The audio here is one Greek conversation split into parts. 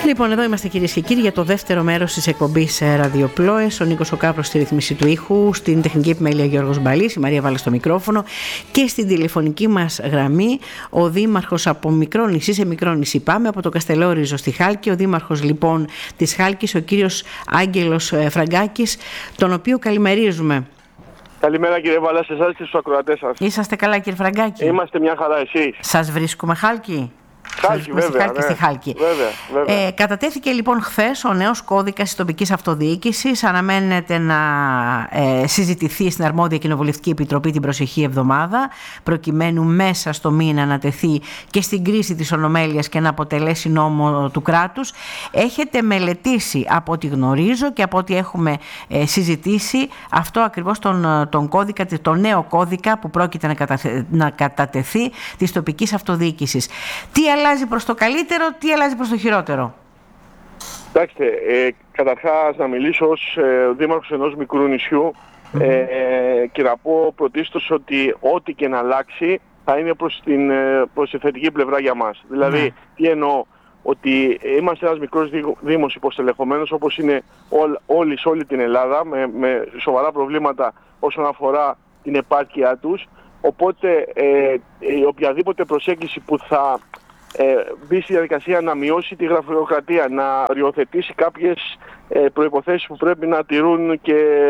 Λοιπόν, εδώ είμαστε κυρίες και κύριοι για το δεύτερο μέρος της εκπομπής Ραδιοπλόες. Ο Νίκος ο Κάπρος στη ρύθμιση του ήχου, στην τεχνική επιμέλεια Γιώργος Μπαλής, η Μαρία Βάλα στο μικρόφωνο και στην τηλεφωνική μας γραμμή ο δήμαρχος από μικρό νησί σε μικρό νησί. Πάμε από το Καστελόριζο στη Χάλκη. Ο δήμαρχος λοιπόν της Χάλκης, ο κύριος Άγγελος Φραγκάκης, τον οποίο καλημερίζουμε. Καλημέρα κύριε Βάλα, σε εσάς και στους ακροατές σας. Είσαστε καλά κύριε Φραγκάκη? Είμαστε μια χαρά, εσείς? Σας βρίσκουμε Χάλκη? Χάλκη, βέβαια, στη Χάλκη. Βέβαια. Κατατέθηκε λοιπόν χθες ο νέος κώδικας της τοπικής αυτοδιοίκησης. Αναμένεται να συζητηθεί στην αρμόδια κοινοβουλευτική επιτροπή την προσεχή εβδομάδα, προκειμένου μέσα στο μήνα να τεθεί και στην κρίση της Ολομέλειας και να αποτελέσει νόμο του κράτους. Έχετε μελετήσει, από ό,τι γνωρίζω και από ό,τι έχουμε συζητήσει, αυτό ακριβώς τον κώδικα, τον νέο κώδικα που πρόκειται να κατατεθεί της τοπικής αυτοδιοίκησης. Τι αλλάζει προς το καλύτερο, τι αλλάζει προς το χειρότερο? Κοιτάξτε, καταρχάς να μιλήσω ως δήμαρχος ενός μικρού νησιού και να πω πρωτίστως ότι ό,τι και να αλλάξει θα είναι προς τη θετική πλευρά για μας. Δηλαδή, τι εννοώ? Ότι είμαστε ένας μικρός δήμος υποστελεχωμένος, όπως είναι όλοι σε όλη την Ελλάδα, με σοβαρά προβλήματα όσον αφορά την επάρκειά τους. Οπότε οποιαδήποτε προσέγγιση που θα μπει στη διαδικασία να μειώσει τη γραφειοκρατία, να οριοθετήσει κάποιες προϋποθέσεις που πρέπει να τηρούν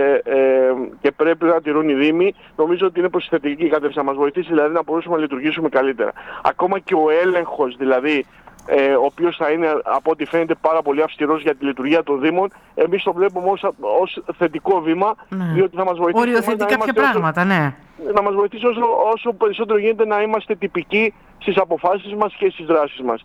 και πρέπει να τηρούν οι Δήμοι, νομίζω ότι είναι προς τη θετική κατεύθυνση, να μας βοηθήσει δηλαδή να μπορέσουμε να λειτουργήσουμε καλύτερα. Ακόμα και ο έλεγχος δηλαδή, ο οποίος θα είναι από ό,τι φαίνεται πάρα πολύ αυστηρός για τη λειτουργία των Δήμων, εμείς το βλέπουμε ως θετικό βήμα, διότι θα μας βοηθήσει. Οριοθετεί κάποια πράγματα, να μας βοηθήσει όσο περισσότερο γίνεται να είμαστε τυπικοί στις αποφάσεις μας και στις δράσεις μας.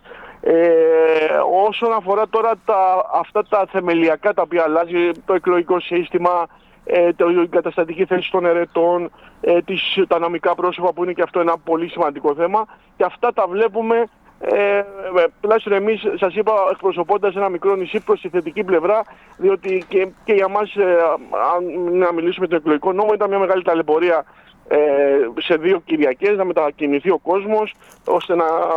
Όσον αφορά τώρα αυτά τα θεμελιακά τα οποία αλλάζει, το εκλογικό σύστημα, η καταστατική θέση των ερετών, τα νομικά πρόσωπα που είναι και αυτό ένα πολύ σημαντικό θέμα, και αυτά τα βλέπουμε τουλάχιστον εμείς, σας είπα, εκπροσωπώντας ένα μικρό νησί, προς τη θετική πλευρά, διότι και για μας, αν να μιλήσουμε το εκλογικό νόμο, ήταν μια μεγάλη ταλαιπωρία σε 2 Κυριακές να μετακινηθεί ο κόσμος, ώστε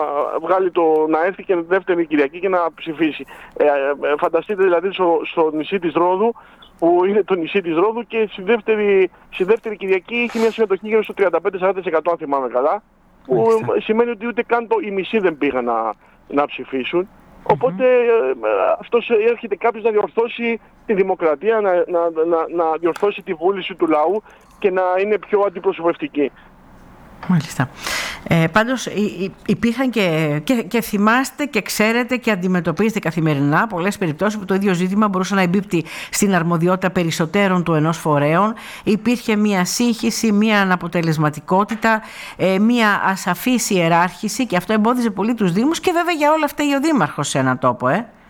να έρθει και δεύτερη Κυριακή και να ψηφίσει. Φανταστείτε δηλαδή στο νησί της Ρόδου, που είναι το νησί της Ρόδου, και στη δεύτερη Κυριακή είχε μια συμμετοχή γύρω στο 35-40%, αν θυμάμαι καλά, που σημαίνει ότι ούτε καν οι μισοί δεν πήγαν να ψηφίσουν. Οπότε αυτός έρχεται κάποιος να διορθώσει τη δημοκρατία, να διορθώσει τη βούληση του λαού και να είναι πιο αντιπροσωπευτική. Μάλιστα. Πάντως υπήρχαν και θυμάστε και ξέρετε και αντιμετωπίζετε καθημερινά πολλές περιπτώσεις που το ίδιο ζήτημα μπορούσε να εμπίπτει στην αρμοδιότητα περισσότερων του ενός φορέων. Υπήρχε μία σύγχυση, μία αναποτελεσματικότητα, μία ασαφής ιεράρχηση, και αυτό εμπόδιζε πολύ τους Δήμους, και βέβαια για όλα αυτά ο Δήμαρχος σε έναν τόπο.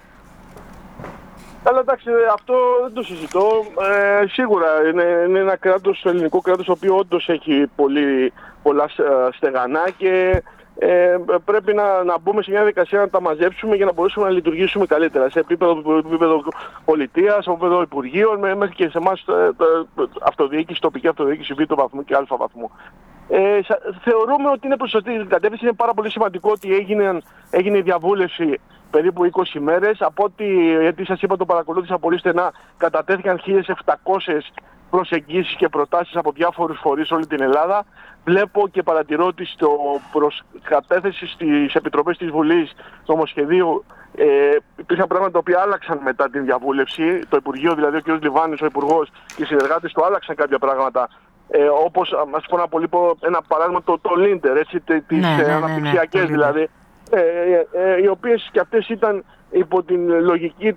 Αλλά εντάξει, αυτό δεν το συζητώ. Σίγουρα είναι ένα κράτος, το ελληνικό κράτος, το οποίο όντως έχει πολλά στεγανά, και πρέπει να μπούμε σε μια διαδικασία να τα μαζέψουμε για να μπορέσουμε να λειτουργήσουμε καλύτερα σε επίπεδο πολιτείας, σε επίπεδο υπουργείων, μέχρι και σε εμάς αυτοδιοίκηση, τοπική αυτοδιοίκηση β' βαθμού και α βαθμού. Θεωρούμε ότι είναι προς αυτή την κατεύθυνση. Είναι πάρα πολύ σημαντικό ότι έγινε η διαβούλευση περίπου 20 μέρες. Από ό,τι, γιατί σας είπα, το παρακολούθησα πολύ στενά, κατατέθηκαν 1.700 προσεγγίσεις και προτάσεις από διάφορους φορείς όλη την Ελλάδα. Βλέπω και παρατηρώ ότι προς κατέθεση στις επιτροπές της Βουλής νομοσχεδίου υπήρχαν πράγματα τα οποία άλλαξαν μετά την διαβούλευση. Το Υπουργείο, δηλαδή ο κ. Λιβάνης, ο Υπουργός και οι συνεργάτες του, άλλαξαν κάποια πράγματα. Όπως, ας πω ένα παράδειγμα, το Λίντερ, τις αναπτυξιακές δηλαδή, οι οποίες και αυτές ήταν υπό την λογική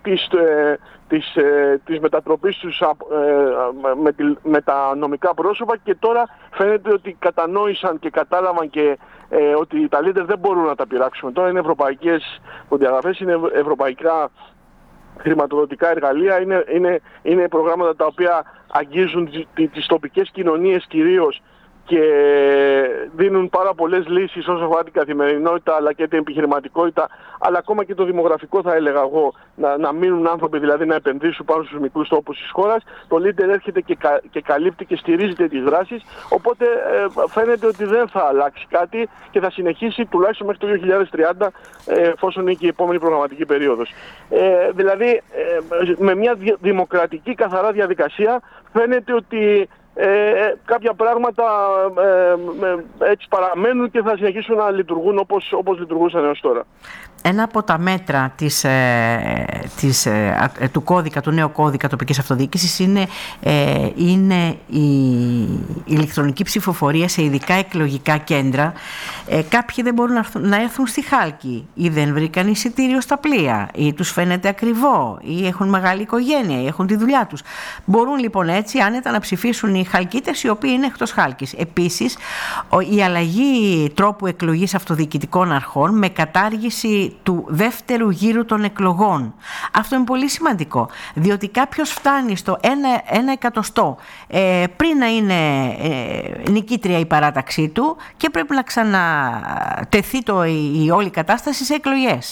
της μετατροπής τους με τα νομικά πρόσωπα, και τώρα φαίνεται ότι κατανόησαν και κατάλαβαν και ότι τα leader δεν μπορούν να τα πειράξουμε. Τώρα είναι ευρωπαϊκές προδιαγραφές, είναι ευρωπαϊκά χρηματοδοτικά εργαλεία, είναι προγράμματα τα οποία αγγίζουν τις τοπικές κοινωνίες κυρίως, και δίνουν πάρα πολλές λύσεις όσο αφορά την καθημερινότητα αλλά και την επιχειρηματικότητα, αλλά ακόμα και το δημογραφικό, θα έλεγα εγώ, να μείνουν άνθρωποι, δηλαδή να επενδύσουν πάνω στους μικρούς τόπους της χώρας. Το Leader έρχεται και καλύπτει και στηρίζεται τις δράσεις, οπότε φαίνεται ότι δεν θα αλλάξει κάτι και θα συνεχίσει τουλάχιστον μέχρι το 2030, εφόσον είναι και η επόμενη προγραμματική περίοδος. Δηλαδή με μια δημοκρατική καθαρά διαδικασία φαίνεται ότι κάποια πράγματα έτσι παραμένουν και θα συνεχίσουν να λειτουργούν όπως λειτουργούσαν έως τώρα. Ένα από τα μέτρα του κώδικα, του νέου κώδικα τοπικής αυτοδιοίκησης είναι η ηλεκτρονική ψηφοφορία σε ειδικά εκλογικά κέντρα. Κάποιοι δεν μπορούν να έρθουν στη Χάλκη ή δεν βρήκαν εισιτήριο στα πλοία ή τους φαίνεται ακριβό ή έχουν μεγάλη οικογένεια ή έχουν τη δουλειά τους. Μπορούν λοιπόν έτσι άνετα να ψηφίσουν οι Χαλκίτες οι οποίοι είναι εκτός Χάλκης. Επίσης, η αλλαγή τρόπου εκλογής αυτοδιοικητικών αρχών με κατάργηση του δεύτερου γύρου των εκλογών. Αυτό είναι πολύ σημαντικό, διότι κάποιος φτάνει στο 1/100 πριν να είναι νικήτρια η παράταξή του και πρέπει να ξανατεθεί η όλη κατάσταση σε εκλογές.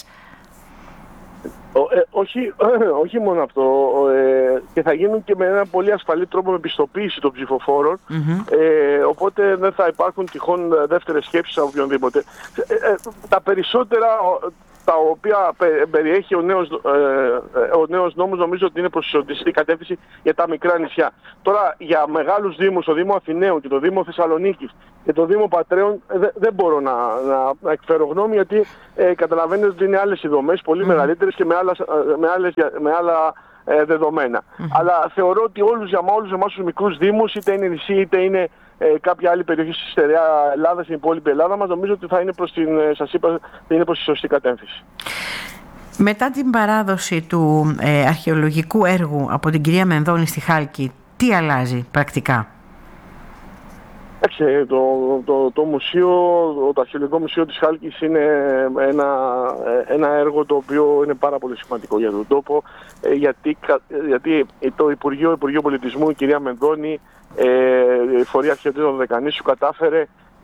Όχι μόνο αυτό, και θα γίνουν και με ένα πολύ ασφαλή τρόπο με πιστοποίηση των ψηφοφόρων, οπότε δεν θα υπάρχουν τυχόν δεύτερες σκέψεις από οποιονδήποτε. Τα περισσότερα τα οποία περιέχει ο νέος νόμος νομίζω ότι είναι προς τη σωστή κατεύθυνση για τα μικρά νησιά. Τώρα για μεγάλους δήμους, το Δήμο Αθηναίων και το Δήμο Θεσσαλονίκης και το Δήμο Πατρέων δεν μπορώ να εκφέρω γνώμη, γιατί καταλαβαίνετε ότι είναι άλλες οι δομές, πολύ μεγαλύτερες και με άλλα δεδομένα. Αλλά θεωρώ ότι για όλους εμάς τους μικρούς δήμους, είτε είναι νησί είτε είναι κάποια άλλη περιοχή στη στερεά Ελλάδα, στην υπόλοιπη Ελλάδα μας, νομίζω ότι θα είναι προς τη σωστή κατεύθυνση. Μετά την παράδοση του αρχαιολογικού έργου από την κυρία Μενδώνη στη Χάλκη, τι αλλάζει πρακτικά? Το αρχαιολογικό μουσείο της Χάλκης είναι ένα έργο το οποίο είναι πάρα πολύ σημαντικό για τον τόπο, γιατί το Υπουργείο Πολιτισμού, η κυρία Μενδώνη, η Φορεία Αρχαιοτήτων Δεκανήσου, κατάφερε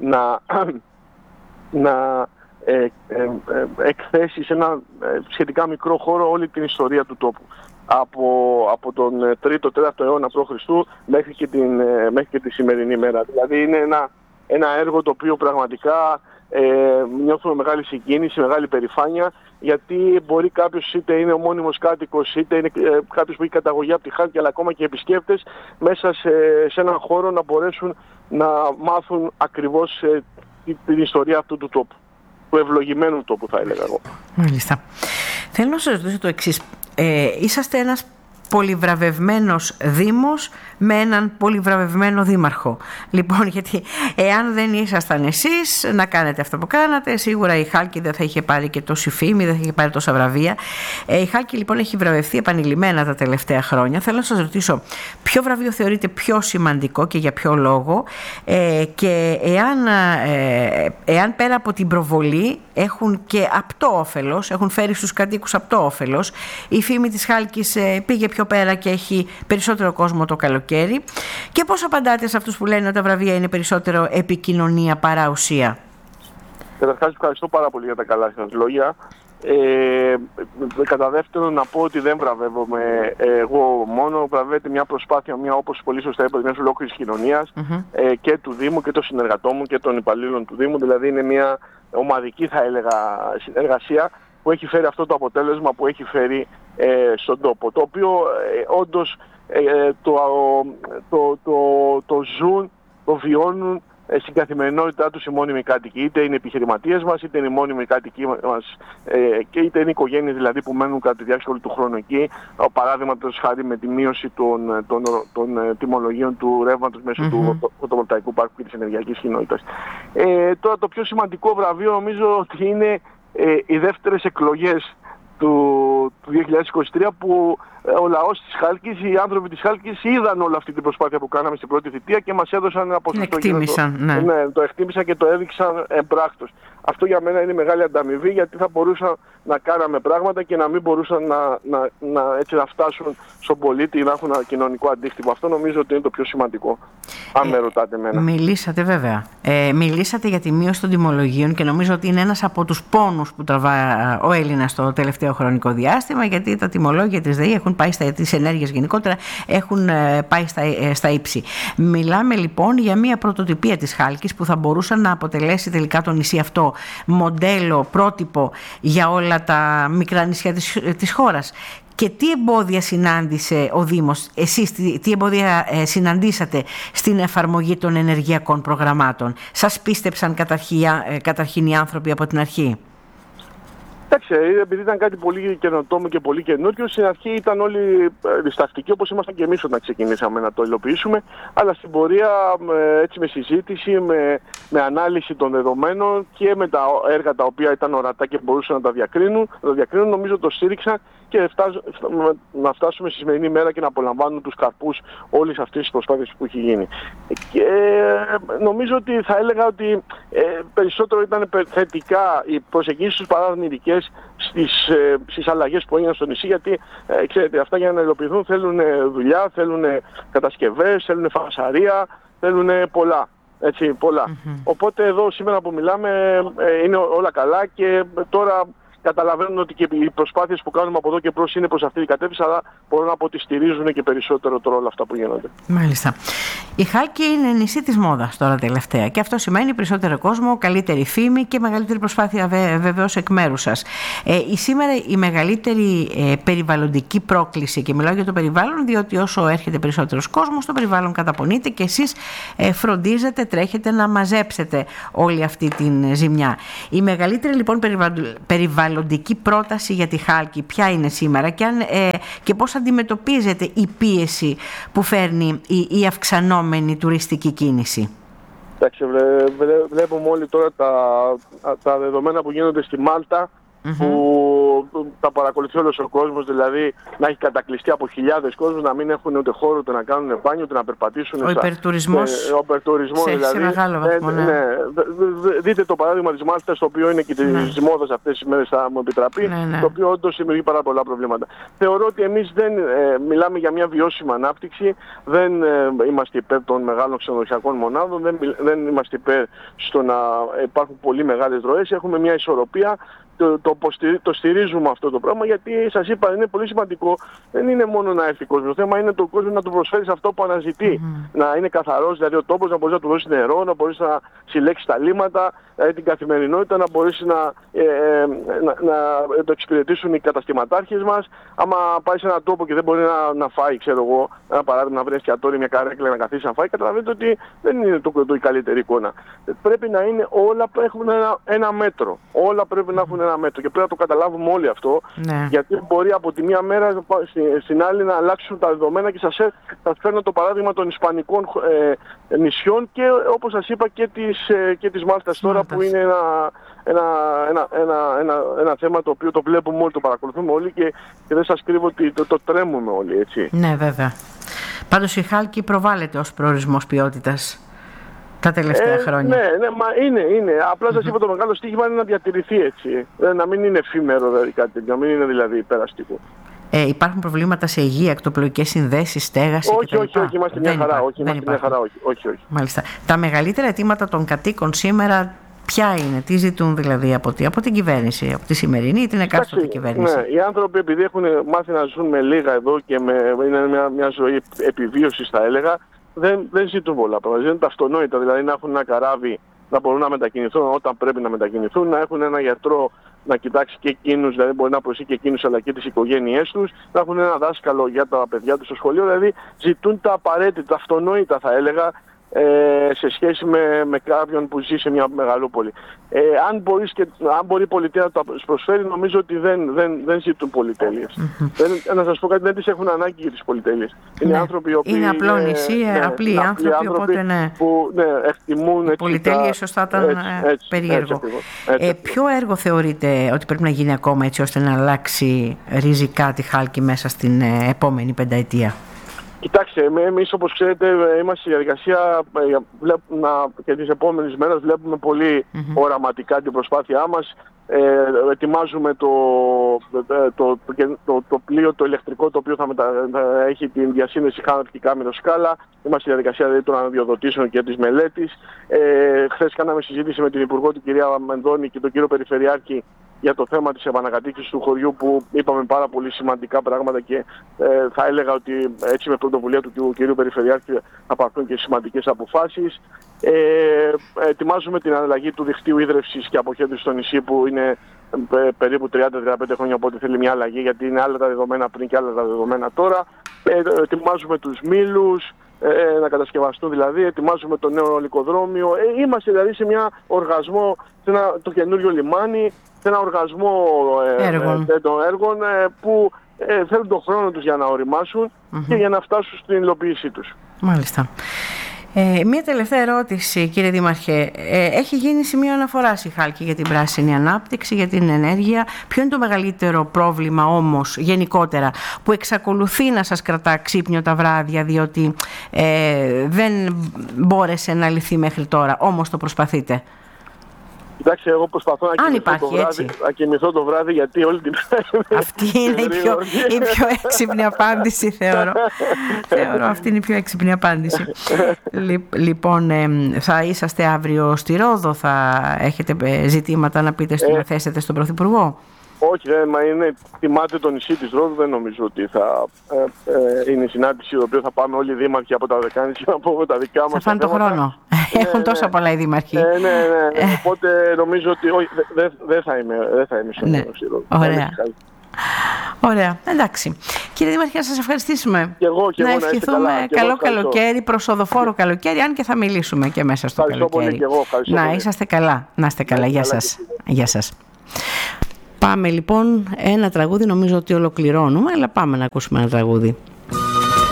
να εκθέσει σε ένα σχετικά μικρό χώρο όλη την ιστορία του τόπου. Από τον 3ο-4ο αιώνα π.Χ. μέχρι και τη σημερινή μέρα. Δηλαδή είναι ένα έργο το οποίο πραγματικά νιώθουμε μεγάλη συγκίνηση, μεγάλη περηφάνεια, γιατί μπορεί κάποιος, είτε είναι ο μόνιμος κάτοικος, είτε είναι κάποιος που έχει καταγωγή από τη Χάλκη, αλλά ακόμα και επισκέπτες, μέσα σε έναν χώρο να μπορέσουν να μάθουν ακριβώς την ιστορία αυτού του τόπου, του ευλογημένου τόπου, θα έλεγα εγώ. Μάλιστα. Θέλω να σας ρωτήσω το εξής. Είσαστε ένας πολυβραβευμένος δήμος με έναν πολυβραβευμένο δήμαρχο. Λοιπόν, γιατί εάν δεν ήσασταν εσείς να κάνετε αυτό που κάνατε, σίγουρα η Χάλκη δεν θα είχε πάρει και τόση φήμη, δεν θα είχε πάρει τόσα βραβεία. Η Χάλκη λοιπόν έχει βραβευτεί επανειλημμένα τα τελευταία χρόνια. Θέλω να σας ρωτήσω, ποιο βραβείο θεωρείτε πιο σημαντικό και για ποιο λόγο, και εάν πέρα από την προβολή έχουν και απτό όφελος, έχουν φέρει στους κατοίκους απτό όφελος, η φήμη της Χάλκης πήγε πιο πέρα και έχει περισσότερο κόσμο το καλοκαίρι, και πώς απαντάτε σε αυτούς που λένε ότι τα βραβεία είναι περισσότερο επικοινωνία παρά ουσία? Καταρχάς, ευχαριστώ πάρα πολύ για τα καλά σας λόγια. Κατά δεύτερον, να πω ότι δεν βραβεύομαι εγώ μόνο, βραβεύεται μια προσπάθεια, όπως πολύ σωστά είπατε, μιας ολόκληρης κοινωνίας, και του Δήμου και των συνεργατών μου και των υπαλλήλων του Δήμου. Δηλαδή είναι μια ομαδική, θα έλεγα, συνεργασία που έχει φέρει αυτό το αποτέλεσμα που έχει φέρει στον τόπο, το οποίο όντως το ζουν, το βιώνουν στην καθημερινότητά τους οι μόνιμοι κάτοικοι. Είτε είναι επιχειρηματίες μας, είτε είναι οι μόνιμοι κάτοικοι μας, και είτε είναι οικογένειες δηλαδή που μένουν κατά τη διάρκεια όλου του χρόνου εκεί. Παράδειγματος χάρη με τη μείωση των τιμολογίων του ρεύματος μέσω του φωτοβολταϊκού πάρκου και της ενεργειακής κοινότητας. Τώρα το πιο σημαντικό βραβείο νομίζω ότι είναι οι δεύτερες εκλογές του 2023 που ο λαός της Χάλκης, οι άνθρωποι της Χάλκης είδαν όλη αυτή την προσπάθεια που κάναμε στην πρώτη θητεία και μας έδωσαν ένα ποσοστό. Το εκτίμησαν και το έδειξαν εμπράκτος. Αυτό για μένα είναι μεγάλη ανταμοιβή, γιατί θα μπορούσαν να κάναμε πράγματα και να μην μπορούσαν να φτάσουν στον πολίτη, να έχουν ένα κοινωνικό αντίκτυπο. Αυτό νομίζω ότι είναι το πιο σημαντικό, αν με ρωτάτε εμένα. Μιλήσατε βέβαια. Μιλήσατε για τη μείωση των τιμολογίων και νομίζω ότι είναι ένας από τους πόνους που τραβά ο Έλληνας το τελευταίο χρονικό διάστημα, γιατί τα τιμολόγια της ΔΕΗ έχουν πάει τις ενέργειες γενικότερα έχουν πάει στα ύψη. Μιλάμε λοιπόν για μια πρωτοτυπία της Χάλκης που θα μπορούσε να αποτελέσει τελικά το νησί αυτό μοντέλο, πρότυπο για όλα τα μικρά νησιά της χώρας. Και τι εμπόδια συνάντησε ο Δήμος, εσείς τι εμπόδια συναντήσατε στην εφαρμογή των ενεργειακών προγραμμάτων? Σας πίστεψαν καταρχήν οι άνθρωποι από την αρχή? Εντάξει, επειδή ήταν κάτι πολύ καινοτόμο και πολύ καινούριο, στην αρχή ήταν όλοι διστακτικοί, όπως ήμασταν και εμείς όταν ξεκινήσαμε να το υλοποιήσουμε. Αλλά στην πορεία, έτσι με συζήτηση, με ανάλυση των δεδομένων και με τα έργα τα οποία ήταν ορατά και μπορούσαν να τα διακρίνουν, νομίζω το στήριξαν και να φτάσουμε στη σημερινή μέρα και να απολαμβάνουν τους καρπούς όλης αυτής της προσπάθειας που έχει γίνει. Και νομίζω ότι θα έλεγα ότι περισσότερο ήταν θετικά οι προσεγγίσεις τους παρά αρνητικές στις αλλαγές που έγιναν στο νησί, γιατί ξέρετε, αυτά για να υλοποιηθούν θέλουν δουλειά, θέλουν κατασκευές, θέλουν φασαρία, θέλουν πολλά. Έτσι, πολλά. Οπότε εδώ σήμερα που μιλάμε είναι όλα καλά και τώρα καταλαβαίνουν ότι και οι προσπάθειες που κάνουμε από εδώ και προς είναι προς αυτή την κατεύθυνση, αλλά μπορώ να πω ότι στηρίζουν και περισσότερο τώρα όλα αυτά που γίνονται. Μάλιστα. Η Χάλκη είναι νησί της μόδας τώρα τελευταία και αυτό σημαίνει περισσότερο κόσμο, καλύτερη φήμη και μεγαλύτερη προσπάθεια βεβαίως εκ μέρους σας. Σήμερα η μεγαλύτερη περιβαλλοντική πρόκληση, και μιλάω για το περιβάλλον διότι όσο έρχεται περισσότερος κόσμος το περιβάλλον καταπονείται και εσείς φροντίζετε, τρέχετε να μαζέψετε όλη αυτή την ζημιά. Η μεγαλύτερη λοιπόν περιβαλλοντική πρόταση για τη Χάλκη ποια είναι σήμερα και πώς αντιμετωπίζεται η πίεση που φέρνει η αυξανόμενη τουριστική κίνηση? Εντάξει, βλέπουμε όλοι τώρα τα δεδομένα που γίνονται στη Μάλτα, που τα παρακολουθεί όλος ο κόσμος, δηλαδή να έχει κατακλειστεί από χιλιάδες κόσμους, να μην έχουν ούτε χώρο ούτε να κάνουν μπάνιο, ούτε να περπατήσουν. Ο υπερτουρισμός δηλαδή, σε μεγάλο βαθμό. Δείτε το παράδειγμα της Μάλτας, το οποίο είναι και της μόδας αυτές τις μέρες, θα μου επιτραπεί, το οποίο όντως δημιουργεί πάρα πολλά προβλήματα. Θεωρώ ότι εμείς δεν μιλάμε για μια βιώσιμη ανάπτυξη, δεν είμαστε υπέρ των μεγάλων ξενοδοχειακών μονάδων, δεν είμαστε υπέρ στο να υπάρχουν πολύ μεγάλες ροές, έχουμε μια ισορροπία. Το στηρίζουμε αυτό το πράγμα, γιατί σας είπα είναι πολύ σημαντικό. Δεν είναι μόνο να έρθει ο κόσμος. Το θέμα είναι το κόσμο να του προσφέρει αυτό που αναζητεί. Να είναι καθαρός, δηλαδή ο τόπος να μπορείς να του δώσει νερό, να μπορείς να συλλέξεις τα λίμματα, την καθημερινότητα, να μπορείς να το εξυπηρετήσουν οι καταστηματάρχες μας. Άμα πάει σε έναν τόπο και δεν μπορεί να φάει, ξέρω εγώ, ένα παράδειγμα, να βρει εστιατόριο, μια καρέκλα να καθίσει να φάει, καταλαβαίνετε ότι δεν είναι η καλύτερη εικόνα. Πρέπει να είναι όλα που έχουν ένα μέτρο. Όλα πρέπει να έχουν ένα μέτρο και πρέπει να το καταλάβουμε όλοι αυτό. Γιατί μπορεί από τη μία μέρα στην άλλη να αλλάξουν τα δεδομένα και σας φέρνω το παράδειγμα των ισπανικών νησιών και όπως σας είπα και της Μάλτας τώρα, που είναι ένα θέμα το οποίο το βλέπουμε όλοι, το παρακολουθούμε όλοι και δεν σας κρύβω ότι το τρέμουμε όλοι, έτσι. Ναι, βέβαια. Πάντως η Χάλκη προβάλλεται ως προορισμός ποιότητας τα τελευταία χρόνια. Ναι, μα είναι. Απλά σας είπα, το μεγάλο στοίχημα είναι να διατηρηθεί έτσι. Να μην είναι εφήμερο, δηλαδή κάτι, να μην είναι δηλαδή υπεραστικό. Υπάρχουν προβλήματα σε υγεία, ακτοπλοϊκές συνδέσεις, στέγαση κτλ? Όχι, είμαστε μια χαρά. Όχι. Μάλιστα. Τα μεγαλύτερα αιτήματα των κατοίκων σήμερα ποια είναι, τι ζητούν δηλαδή από την κυβέρνηση, από τη σημερινή ή την εκάστοτε κυβέρνηση? Ναι, οι άνθρωποι επειδή έχουν μάθει να ζουν με λίγα εδώ και είναι μια ζωή επιβίωσης, θα έλεγα, δεν ζητούν πολλά πράγματα. Είναι τα αυτονόητα, δηλαδή να έχουν ένα καράβι, να μπορούν να μετακινηθούν όταν πρέπει να μετακινηθούν, να έχουν ένα γιατρό να κοιτάξει και εκείνους, δηλαδή μπορεί να προσέχει και εκείνους αλλά και τις οικογένειές τους, να έχουν ένα δάσκαλο για τα παιδιά τους στο σχολείο, δηλαδή ζητούν τα απαραίτητα, τα αυτονόητα θα έλεγα, σε σχέση με κάποιον που ζει σε μια μεγαλούπολη. Αν μπορεί η πολιτεία να το προσφέρει, νομίζω ότι δεν ζητούν πολυτέλειες. Να σας πω κάτι, δεν τις έχουν ανάγκη για τις πολυτέλειες. Είναι άνθρωποι οι οποίοι... Είναι απλό νησί, απλοί άνθρωποι, οπότε που εκτιμούν... Η πολυτέλεια σωστά ήταν περίεργο. Ποιο έργο θεωρείτε ότι πρέπει να γίνει ακόμα έτσι ώστε να αλλάξει ριζικά τη Χάλκη μέσα στην επόμενη πενταετία? Κοιτάξτε, εμείς όπως ξέρετε είμαστε στη διαδικασία και τις επόμενες μέρες βλέπουμε πολύ οραματικά την προσπάθειά μας. Ετοιμάζουμε το πλοίο, το ηλεκτρικό, το οποίο θα έχει την διασύνδεση Χάνο-Κάμηνο-Σκάλα. Είμαστε στη διαδικασία δηλαδή των αναδιοδοτήσεων και της μελέτης. Χθες κάναμε συζήτηση με την Υπουργό, την κυρία Μενδώνη, και τον κύριο Περιφερειάρχη για το θέμα της επανακατοίκησης του χωριού, που είπαμε πάρα πολύ σημαντικά πράγματα και θα έλεγα ότι έτσι με πρωτοβουλία του κυρίου Περιφερειάρχη θα πάρθουν και σημαντικές αποφάσεις. Ετοιμάζουμε την αλλαγή του δικτύου ίδρευσης και αποχέτευσης στο νησί, που είναι περίπου 30-35 χρόνια, οπότε θέλει μια αλλαγή, γιατί είναι άλλα τα δεδομένα πριν και άλλα τα δεδομένα τώρα. Ετοιμάζουμε τους μήλους να κατασκευαστούν, δηλαδή ετοιμάζουμε το νέο ολικοδρόμιο. Είμαστε δηλαδή σε μια οργασμό, το καινούριο λιμάνι, σε ένα οργασμό έργων που θέλουν τον χρόνο τους για να οριμάσουν και για να φτάσουν στην υλοποίησή τους. Μάλιστα. Μία τελευταία ερώτηση, κύριε Δήμαρχε. Έχει γίνει σημείο αναφοράς η Χάλκη για την πράσινη ανάπτυξη, για την ενέργεια. Ποιο είναι το μεγαλύτερο πρόβλημα όμως γενικότερα που εξακολουθεί να σας κρατά ξύπνιο τα βράδια, διότι δεν μπόρεσε να λυθεί μέχρι τώρα, όμως το προσπαθείτε? Κοιτάξτε, εγώ προσπαθώ να κοιμηθώ το βράδυ, γιατί όλη την... Αυτή είναι η πιο έξυπνη απάντηση, θεωρώ. Αυτή είναι η πιο έξυπνη απάντηση. Λοιπόν, θα είσαστε αύριο στη Ρόδο? Θα έχετε ζητήματα να πείτε, να θέσετε στον Πρωθυπουργό? Όχι, τιμάται το νησί της Ρόδου. Δεν νομίζω ότι θα είναι η συνάντηση η οποία θα πάμε όλοι οι δήμαρχοι από τα δεκάνηση να πούμε τα δικά μας. Θα φάνε το χρόνο. Έχουν τόσα πολλά οι δήμαρχοι. Ναι. Οπότε νομίζω ότι δεν θα είμαι στη Ρόδο. Ωραία, εντάξει. Κύριε Δήμαρχε, να σας ευχαριστήσουμε. Και εγώ, να ευχηθούμε καλό καλοκαίρι, προσοδοφόρο καλοκαίρι, αν και θα μιλήσουμε και μέσα στο καλοκαίρι. Να είσαστε καλά. Να είστε καλά. Γεια σας. Πάμε λοιπόν ένα τραγούδι, νομίζω ότι ολοκληρώνουμε, αλλά πάμε να ακούσουμε ένα τραγούδι.